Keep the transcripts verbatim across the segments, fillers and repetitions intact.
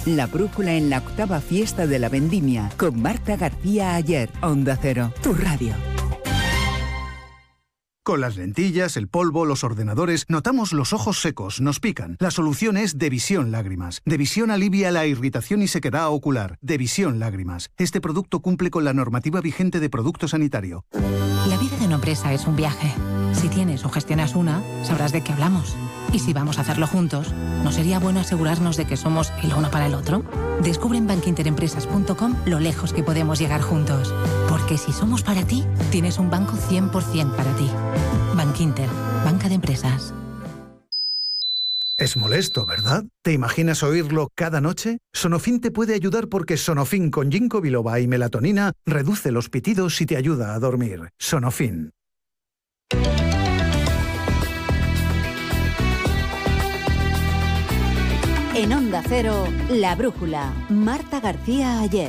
La brújula en la octava fiesta de la vendimia, con Marta García Ayer. Onda Cero, tu radio. Con las lentillas, el polvo, los ordenadores, notamos los ojos secos, nos pican. La solución es Devisión Lágrimas. Devisión alivia la irritación y sequedad ocular. Devisión Lágrimas. Este producto cumple con la normativa vigente de producto sanitario. La vida de una empresa es un viaje. Si tienes o gestionas una, sabrás de qué hablamos. Y si vamos a hacerlo juntos, ¿no sería bueno asegurarnos de que somos el uno para el otro? Descubre en bankinterempresas punto com lo lejos que podemos llegar juntos. Porque si somos para ti, tienes un banco cien por ciento para ti. Bankinter, banca de empresas. Es molesto, ¿verdad? ¿Te imaginas oírlo cada noche? Sonofin te puede ayudar porque Sonofin con ginkgo biloba y melatonina reduce los pitidos y te ayuda a dormir. Sonofin. En Onda Cero, La Brújula, Marta García Ayer.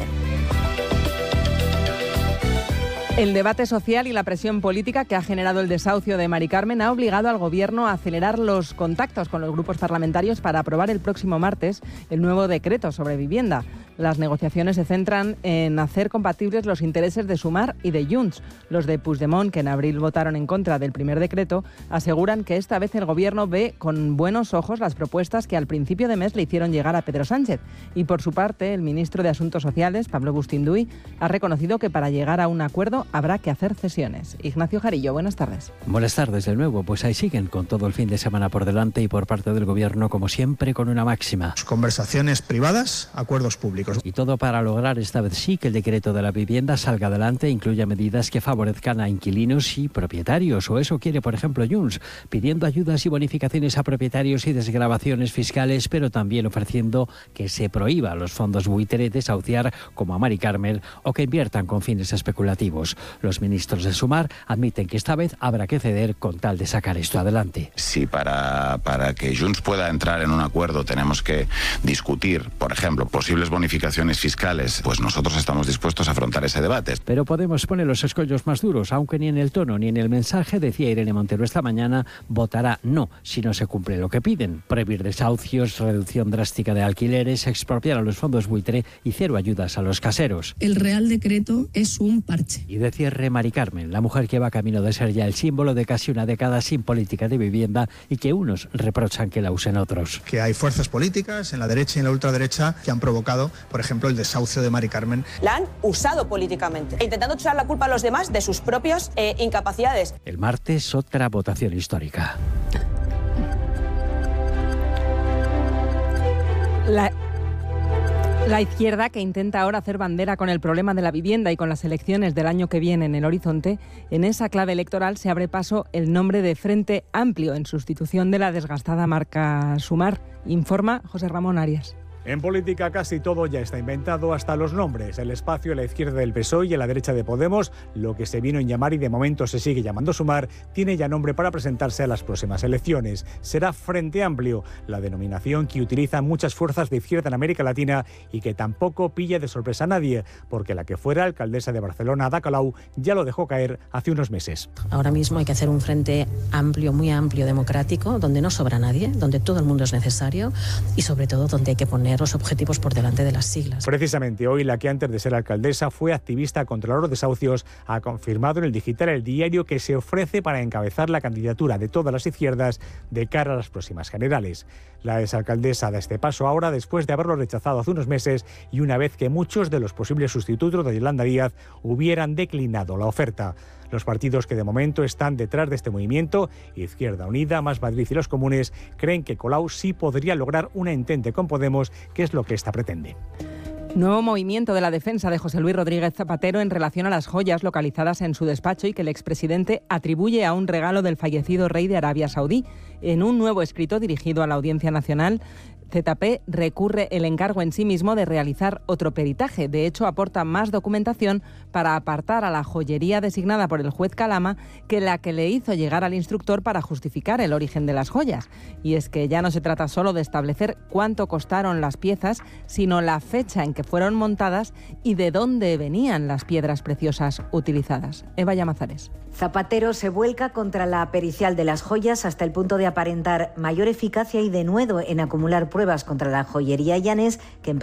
El debate social y la presión política que ha generado el desahucio de Mari Carmen ha obligado al Gobierno a acelerar los contactos con los grupos parlamentarios para aprobar el próximo martes el nuevo decreto sobre vivienda. Las negociaciones se centran en hacer compatibles los intereses de Sumar y de Junts. Los de Puigdemont, que en abril votaron en contra del primer decreto, aseguran que esta vez el Gobierno ve con buenos ojos las propuestas que al principio de mes le hicieron llegar a Pedro Sánchez. Y por su parte, el ministro de Asuntos Sociales, Pablo Bustinduy, ha reconocido que para llegar a un acuerdo habrá que hacer cesiones. Ignacio Jarillo, buenas tardes. Buenas tardes de nuevo. Pues ahí siguen con todo el fin de semana por delante y por parte del Gobierno, como siempre, con una máxima. Conversaciones privadas, acuerdos públicos. Y todo para lograr esta vez sí que el decreto de la vivienda salga adelante e incluya medidas que favorezcan a inquilinos y propietarios. O eso quiere, por ejemplo, Junts, pidiendo ayudas y bonificaciones a propietarios y desgravaciones fiscales, pero también ofreciendo que se prohíba a los fondos buitre desahuciar como a Mari Carmen o que inviertan con fines especulativos. Los ministros de Sumar admiten que esta vez habrá que ceder con tal de sacar esto adelante. Si para, para que Junts pueda entrar en un acuerdo tenemos que discutir, por ejemplo, posibles bonificaciones fiscales, pues nosotros estamos dispuestos a afrontar ese debate. Pero Podemos pone los escollos más duros, aunque ni en el tono ni en el mensaje, decía Irene Montero esta mañana, votará no si no se cumple lo que piden. Prohibir desahucios, reducción drástica de alquileres, expropiar a los fondos buitre y cero ayudas a los caseros. El Real Decreto es un parche. Y de cierre, Mari Carmen, la mujer que va camino de ser ya el símbolo de casi una década sin política de vivienda y que unos reprochan que la usen otros. Que hay fuerzas políticas en la derecha y en la ultraderecha que han provocado, por ejemplo, el desahucio de Mari Carmen. La han usado políticamente, intentando echar la culpa a los demás de sus propias eh, incapacidades. El martes, otra votación histórica. La... La izquierda, que intenta ahora hacer bandera con el problema de la vivienda y con las elecciones del año que viene en el horizonte, en esa clave electoral se abre paso el nombre de Frente Amplio en sustitución de la desgastada marca Sumar, informa José Ramón Arias. En política casi todo ya está inventado, hasta los nombres. El espacio a la izquierda del P S O E y a la derecha de Podemos, lo que se vino en llamar y de momento se sigue llamando Sumar, tiene ya nombre para presentarse a las próximas elecciones. Será Frente Amplio, la denominación que utilizan muchas fuerzas de izquierda en América Latina y que tampoco pilla de sorpresa a nadie, porque la que fuera alcaldesa de Barcelona, Ada Colau, ya lo dejó caer hace unos meses. Ahora mismo hay que hacer un frente amplio, muy amplio, democrático, donde no sobra nadie, donde todo el mundo es necesario y sobre todo donde hay que poner los objetivos por delante de las siglas. Precisamente hoy la que antes de ser alcaldesa fue activista contra los desahucios ha confirmado en el digital El Diario que se ofrece para encabezar la candidatura de todas las izquierdas de cara a las próximas generales. La exalcaldesa da este paso ahora después de haberlo rechazado hace unos meses y una vez que muchos de los posibles sustitutos de Yolanda Díaz hubieran declinado la oferta. Los partidos que de momento están detrás de este movimiento, Izquierda Unida, Más Madrid y los Comunes, creen que Colau sí podría lograr una entente con Podemos, que es lo que ésta pretende. Nuevo movimiento de la defensa de José Luis Rodríguez Zapatero en relación a las joyas localizadas en su despacho y que el expresidente atribuye a un regalo del fallecido rey de Arabia Saudí. En un nuevo escrito dirigido a la Audiencia Nacional, Z P recurre el encargo en sí mismo de realizar otro peritaje. De hecho, aporta más documentación para apartar a la joyería designada por el juez Calama que la que le hizo llegar al instructor para justificar el origen de las joyas. Y es que ya no se trata solo de establecer cuánto costaron las piezas, sino la fecha en que fueron montadas y de dónde venían las piedras preciosas utilizadas. Eva Llamazares. Zapatero se vuelca contra la pericial de las joyas hasta el punto de aparentar mayor eficacia y denuedo en acumular pruebas contra la joyería Llanes, que